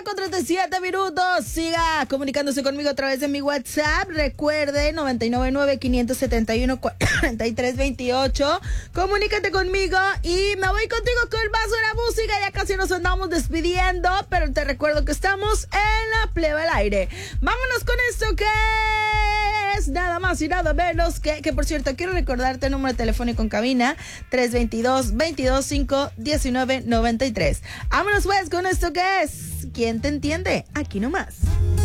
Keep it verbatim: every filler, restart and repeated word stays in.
con treinta y siete minutos. Siga comunicándose conmigo a través de mi WhatsApp. Recuerde, nueve nueve nueve, cinco siete uno, cuatro tres dos ocho. Comunícate conmigo y me voy contigo con más de la música. Ya casi nos andamos despidiendo, pero te recuerdo que estamos en la plebe al aire. Vámonos con esto que es nada más y nada menos que, que por cierto, quiero recordarte el número telefónico en cabina, tres dos dos, veintidós cinco, diecinueve noventa y tres. Vámonos pues con esto que es ¿Quién te entiende? Aquí nomás.